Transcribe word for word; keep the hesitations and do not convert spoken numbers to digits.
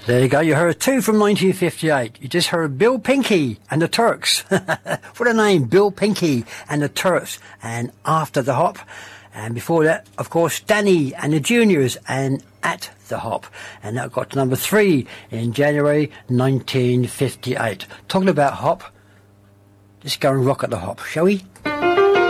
There you go, you heard two from nineteen fifty-eight. You just heard Bill Pinky and the Turks. What a name, Bill Pinky and the Turks. And After the Hop. And before that, of course, Danny and the Juniors and At the Hop. And that got to number three in January nineteen fifty-eight. Talking about hop, let's go and rock at the hop, shall we?